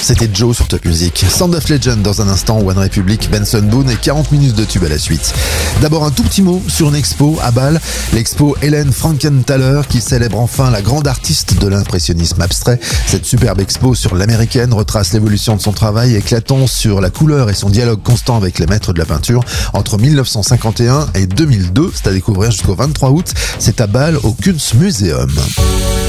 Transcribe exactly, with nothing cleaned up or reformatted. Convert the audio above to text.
C'était Joe sur Top Music. Sound of Legend dans un instant, One Republic, Benson Boone et quarante minutes de tube à la suite. D'abord un tout petit mot sur une expo à Bâle, l'expo Helen Frankenthaler qui célèbre enfin la grande artiste de l'impressionnisme abstrait. Cette superbe expo sur l'américaine retrace l'évolution de son travail éclatant sur la couleur et son dialogue constant avec les maîtres de la peinture entre mille neuf cent cinquante et un et deux mille deux. C'est à découvrir jusqu'au vingt-trois août. C'est à Bâle au Kunstmuseum.